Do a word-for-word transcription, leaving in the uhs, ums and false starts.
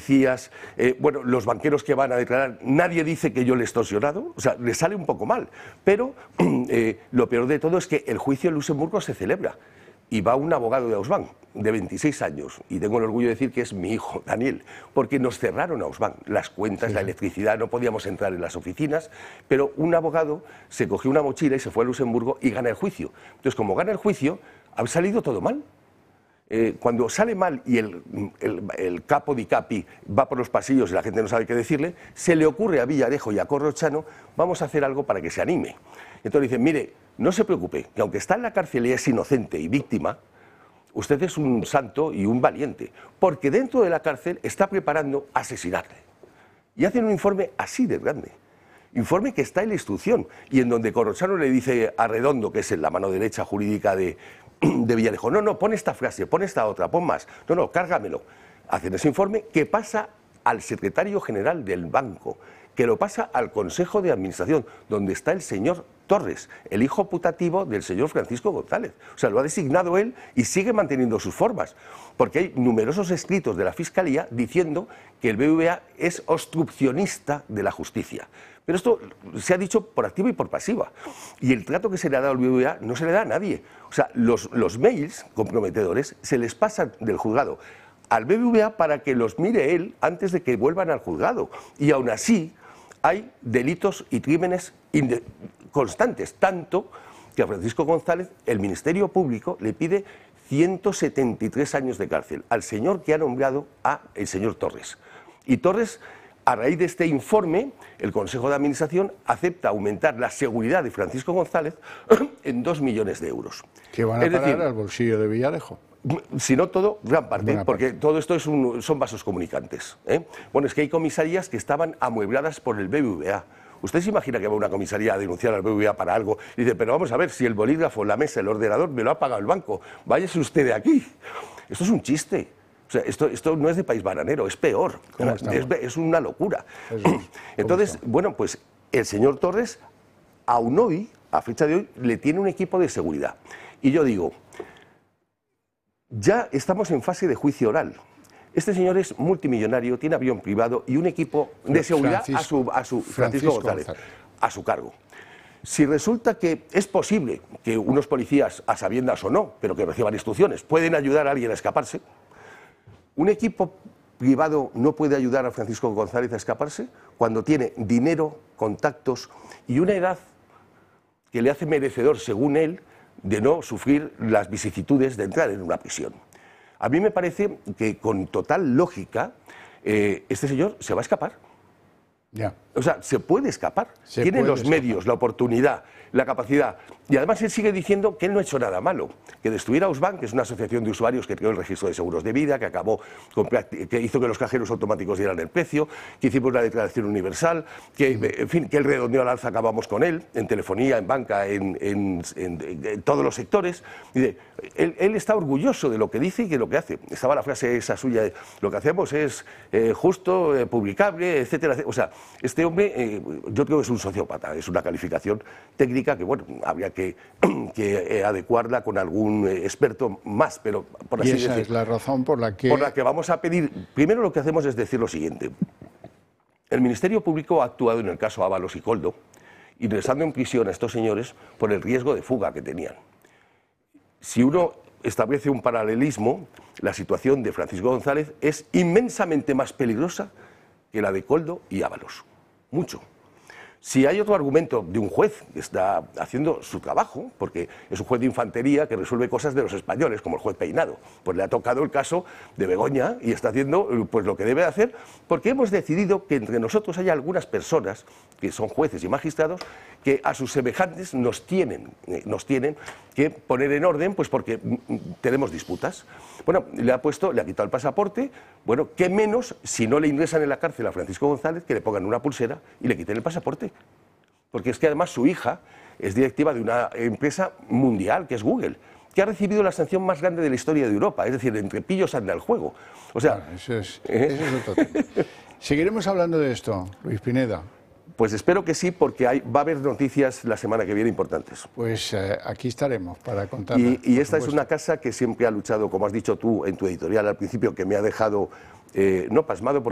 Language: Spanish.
policías, eh, bueno, los banqueros que van a declarar, nadie dice que yo le he extorsionado, o sea, le sale un poco mal, pero eh, lo peor de todo es que el juicio en Luxemburgo se celebra y va un abogado de Ausbank de veintiséis años, y tengo el orgullo de decir que es mi hijo, Daniel, porque nos cerraron a Ausbank las cuentas, sí. La electricidad, no podíamos entrar en las oficinas, pero un abogado se cogió una mochila y se fue a Luxemburgo y gana el juicio. Entonces, como gana el juicio, ha salido todo mal. Eh, cuando sale mal y el, el, el capo di capi va por los pasillos y la gente no sabe qué decirle, se le ocurre a Villarejo y a Corrochano, vamos a hacer algo para que se anime. Entonces dicen, mire, no se preocupe, que aunque está en la cárcel y es inocente y víctima, usted es un santo y un valiente, porque dentro de la cárcel está preparando asesinarle. Y hacen un informe así de grande. Informe que está en la instrucción y en donde Corrochano le dice a Redondo, que es la mano derecha jurídica de, de Villarejo, no, no, pon esta frase, pon esta otra, pon más, no, no, cárgamelo. Hacen ese informe que pasa al secretario general del banco, que lo pasa al Consejo de Administración, donde está el señor Torres, el hijo putativo del señor Francisco González. O sea, lo ha designado él y sigue manteniendo sus formas, porque hay numerosos escritos de la Fiscalía diciendo que el B B V A es obstruccionista de la justicia. Pero esto se ha dicho por activa y por pasiva. Y el trato que se le ha dado al B B V A no se le da a nadie. O sea, los, los mails comprometedores se les pasan del juzgado al B B V A para que los mire él antes de que vuelvan al juzgado. Y aún así hay delitos y crímenes constantes, tanto que a Francisco González el Ministerio Público le pide ciento setenta y tres años de cárcel al señor que ha nombrado a el señor Torres. Y Torres, a raíz de este informe, el Consejo de Administración acepta aumentar la seguridad de Francisco González en dos millones de euros. Que van a es parar decir, al bolsillo de Villarejo. Si no todo, gran parte, Buena porque parte. todo esto es un, son vasos comunicantes. ¿eh? Bueno, es que hay comisarías que estaban amuebladas por el B B V A. ¿Usted se imagina que va a una comisaría a denunciar al B B V A para algo? Y dice, pero vamos a ver, si el bolígrafo, la mesa, el ordenador me lo ha pagado el banco, váyase usted de aquí. Esto es un chiste. O sea, esto, esto no es de país bananero, es peor. Es, es una locura. Entonces, bueno, pues el señor Torres, aún hoy, a fecha de hoy, le tiene un equipo de seguridad. Y yo digo, ya estamos en fase de juicio oral. Este señor es multimillonario, tiene avión privado y un equipo de seguridad Francisco, a su, a su Francisco, Francisco González, González, a su cargo. Si resulta que es posible que unos policías, a sabiendas o no, pero que reciban instrucciones, pueden ayudar a alguien a escaparse, ¿un equipo privado no puede ayudar a Francisco González a escaparse cuando tiene dinero, contactos y una edad que le hace merecedor, según él, de no sufrir las vicisitudes de entrar en una prisión? A mí me parece que con total lógica eh, este señor se va a escapar. Ya. O sea, se puede escapar. Se Tiene puede los escapar. medios, la oportunidad, la capacidad. Y además él sigue diciendo que él no ha hecho nada malo. Que destruir a Ausbank, que es una asociación de usuarios que creó el registro de seguros de vida, que acabó con, que hizo que los cajeros automáticos dieran el precio, que hicimos la declaración universal, que, en fin, que el redondeo al alza acabamos con él, en telefonía, en banca, en, en, en, en todos los sectores. Dice, él, él está orgulloso de lo que dice y de lo que hace. Estaba la frase esa suya, de, lo que hacemos es eh, justo, eh, publicable, etcétera, etcétera. O sea, este hombre, eh, yo creo que es un sociópata, es una calificación técnica que, bueno, habría que, que eh, adecuarla con algún eh, experto más, pero por así y esa decir, es la razón por la que... por la que vamos a pedir. Primero lo que hacemos es decir lo siguiente. El Ministerio Público ha actuado en el caso Ábalos y Koldo, ingresando en prisión a estos señores por el riesgo de fuga que tenían. Si uno establece un paralelismo, la situación de Francisco González es inmensamente más peligrosa que la de Koldo y Ábalos. Mucho. Si hay otro argumento de un juez que está haciendo su trabajo, porque es un juez de infantería que resuelve cosas de los españoles, como el juez Peinado, pues le ha tocado el caso de Begoña y está haciendo pues lo que debe hacer, porque hemos decidido que entre nosotros hay algunas personas, que son jueces y magistrados, que a sus semejantes nos tienen, eh, nos tienen que poner en orden, pues porque tenemos disputas. Bueno, le ha puesto, le ha quitado el pasaporte, bueno, qué menos si no le ingresan en la cárcel a Francisco González que le pongan una pulsera y le quiten el pasaporte. Porque es que además su hija es directiva de una empresa mundial, que es Google, que ha recibido la sanción más grande de la historia de Europa, es decir, entre pillos anda el juego. O sea, bueno, eso es, ¿eh? Eso es otro tema. Seguiremos hablando de esto, Luis Pineda. Pues espero que sí, porque hay, va a haber noticias la semana que viene importantes. Pues eh, aquí estaremos para contar. Y, y esta es una casa que siempre ha luchado, como has dicho tú en tu editorial al principio, que me ha dejado eh, no pasmado.